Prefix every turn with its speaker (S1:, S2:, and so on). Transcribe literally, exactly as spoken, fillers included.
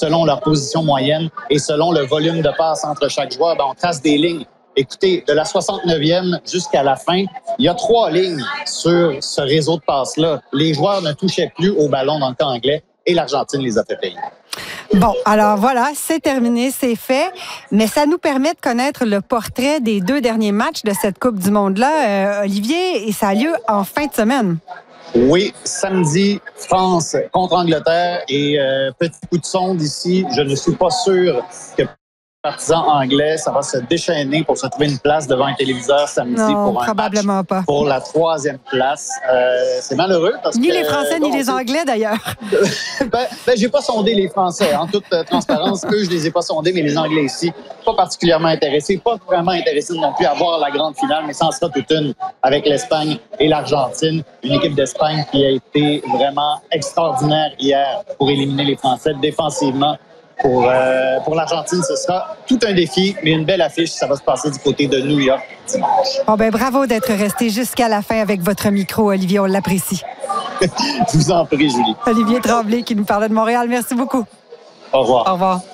S1: selon leur position moyenne et selon le volume de passes entre chaque joueur, ben, on trace des lignes. Écoutez, de la soixante-neuvième jusqu'à la fin, il y a trois lignes sur ce réseau de passes-là. Les joueurs ne touchaient plus au ballon dans le cas anglais et l'Argentine les a fait payer.
S2: Bon, alors voilà, c'est terminé, c'est fait. Mais ça nous permet de connaître le portrait des deux derniers matchs de cette Coupe du Monde-là, euh, Olivier, et ça a lieu en fin de semaine.
S1: Oui, samedi, France contre Angleterre. Et euh, petit coup de sonde ici, je ne suis pas sûr que partisans anglais, ça va se déchaîner pour se trouver une place devant un téléviseur samedi
S2: non,
S1: pour un
S2: probablement
S1: match
S2: pas.
S1: Pour la troisième place. Euh, c'est malheureux parce
S2: ni
S1: que...
S2: Ni les Français, bon, ni les Anglais, d'ailleurs.
S1: ben, ben, j'ai pas sondé les Français. En toute transparence, eux, je les ai pas sondés, mais les Anglais ici, pas particulièrement intéressés, pas vraiment intéressés non plus à voir la grande finale, mais ça en sera toute une avec l'Espagne et l'Argentine. Une équipe d'Espagne qui a été vraiment extraordinaire hier pour éliminer les Français défensivement. Pour, euh, pour l'Argentine, ce sera tout un défi, mais une belle affiche. Ça va se passer du côté de New York dimanche.
S2: Bon, ben, bravo d'être resté jusqu'à la fin avec votre micro, Olivier. On l'apprécie.
S1: Je vous en prie, Julie.
S2: Olivier Tremblay qui nous parlait de Montréal. Merci beaucoup.
S1: Au revoir.
S2: Au revoir.